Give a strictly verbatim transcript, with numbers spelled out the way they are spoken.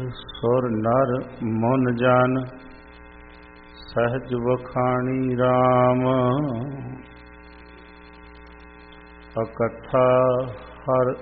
ਸੁਰ ਨਰ ਮਨ ਜਨ ਸਹਿਜ ਵਖਾਣੀ ਰਾਮ। ਅਕਥਾ ਹਰ